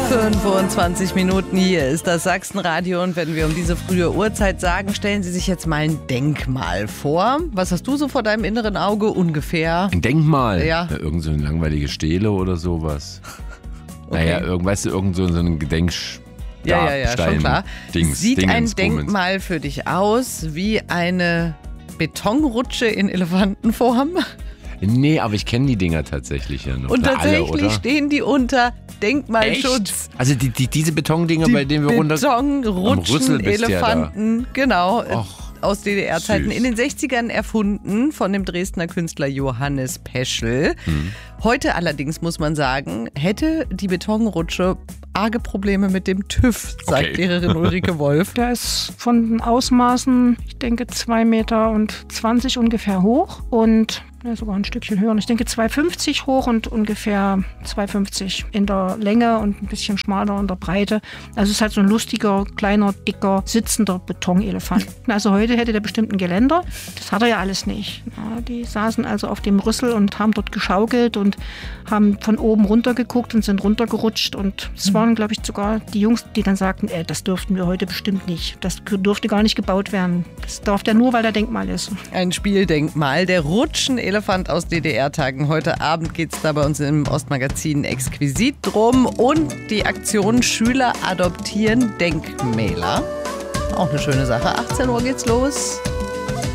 25 Minuten, hier ist das Sachsenradio und wenn wir um diese frühe Uhrzeit sagen, stellen Sie sich jetzt mal ein Denkmal vor. Was hast du so vor deinem inneren Auge ungefähr? Ein Denkmal? Ja. Irgend so eine langweilige Stele oder sowas. Okay. Naja, irgend so ein Gedenkstein. Ja, schon klar. Sieht ein Dingens, Denkmal für dich aus wie eine Betonrutsche in Elefantenform? Nee, aber ich kenne die Dinger tatsächlich ja noch. Und tatsächlich alle, oder? stehen die unter Denkmalschutz. Also diese Betondinger, bei denen wir runter... Betonrutschen, Elefanten, genau. Och, aus DDR-Zeiten. süß. In den 60ern erfunden von dem Dresdner Künstler Johannes Peschel. Heute allerdings muss man sagen, hätte die Betonrutsche arge Probleme mit dem TÜV, sagt Okay. Lehrerin Ulrike Wolf. Der ist von den Ausmaßen, ich denke 2,20 Meter ungefähr hoch und sogar ein Stückchen höher. Und ich denke 2,50 hoch und ungefähr 2,50 in der Länge und ein bisschen schmaler in der Breite. Also es ist halt so ein lustiger, kleiner, dicker, sitzender Betonelefant. Also heute hätte der bestimmt ein Geländer. Das hat er ja alles nicht. Ja, die saßen also auf dem Rüssel und haben dort geschaukelt und haben von oben runter geguckt und sind runtergerutscht. Und es waren, glaube ich, sogar die Jungs, die dann sagten, das dürften wir heute bestimmt nicht. Das dürfte gar nicht gebaut werden. Das darf der nur, weil der Denkmal ist. Ein Spieldenkmal, der Rutschenelefant aus DDR-Tagen. Heute Abend geht es da bei uns im Ostmagazin exquisit drum. Und die Aktion Schüler adoptieren Denkmäler. Auch eine schöne Sache. 18 Uhr geht's los.